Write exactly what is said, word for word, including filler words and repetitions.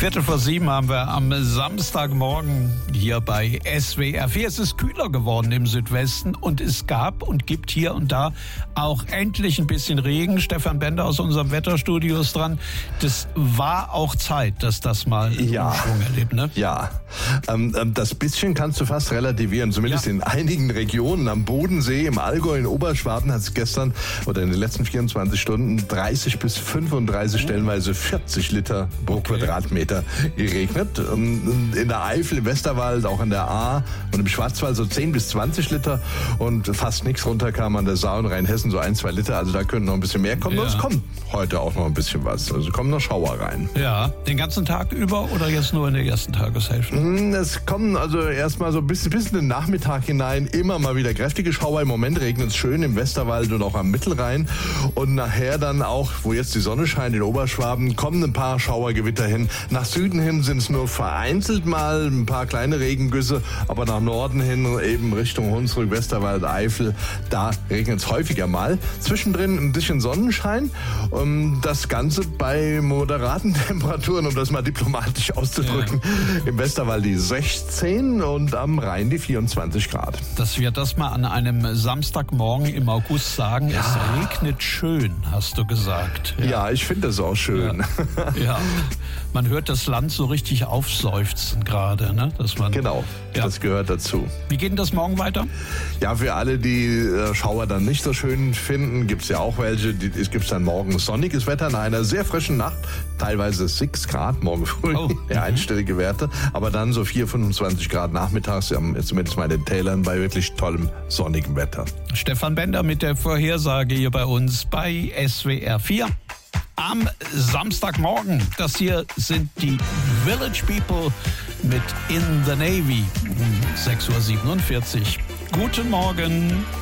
Viertel vor sieben haben wir am Samstagmorgen hier bei S W R vier. Es ist kühler geworden im Südwesten und es gab und gibt hier und da auch endlich ein bisschen Regen. Stefan Bender aus unserem Wetterstudio ist dran. Das war auch Zeit, dass das mal ja. Umschwung erlebt, ne? Ja, ähm, das bisschen kannst du fast relativieren. Zumindest ja. in einigen Regionen am Bodensee, im Allgäu, in Oberschwaben hat es gestern oder in den letzten vierundzwanzig Stunden dreißig bis fünfunddreißig, stellenweise vierzig Liter pro okay. Quadratmeter geregnet. Und in der Eifel, im Westerwald, auch in der Ahr und im Schwarzwald so zehn bis zwanzig Liter und fast nichts runterkam an der Saar und Rheinhessen, so ein, zwei Liter. Also da könnte noch ein bisschen mehr kommen. Ja. Und es kommt heute auch noch ein bisschen was. Also kommen noch Schauer rein. Ja, den ganzen Tag über oder jetzt nur in der ersten Tageshälfte? Es kommen also erstmal so ein bisschen, bis in den Nachmittag hinein immer mal wieder kräftige Schauer. Im Moment regnet es schön im Westerwald und auch am Mittelrhein. Und nachher dann auch, wo jetzt die Sonne scheint in Oberschwaben, kommen ein paar Schauergewitter hin. Nach Süden hin sind es nur vereinzelt mal ein paar kleine Regengüsse, aber nach Norden hin eben Richtung Hunsrück, Westerwald, Eifel, da regnet es häufiger mal. Zwischendrin ein bisschen Sonnenschein. Das Ganze bei moderaten Temperaturen, um das mal diplomatisch auszudrücken. Ja. Im Westerwald die sechzehn und am Rhein die vierundzwanzig Grad. Dass wir das mal an einem Samstagmorgen im August sagen, ja. Es regnet schön, hast du gesagt. Ja, ja ich finde das auch schön. Ja. ja, man hört das Land so richtig aufseufzen gerade, ne? Dass man, genau, ja. das gehört dazu. Wie geht denn das morgen weiter? Ja, für alle, die äh, Schauer dann nicht so schön finden, gibt es ja auch welche. Die, es gibt dann morgen sonniges Wetter nach einer sehr frischen Nacht, teilweise sechs Grad morgen früh, oh. ja, einstellige Werte, aber dann so vier, fünfundzwanzig Grad nachmittags, zumindest mal in den Tälern, bei wirklich tollem sonnigem Wetter. Stefan Bender mit der Vorhersage hier bei uns bei S W R vier. Am Samstagmorgen. Das hier sind die Village People mit In the Navy. sechs Uhr siebenundvierzig. Guten Morgen.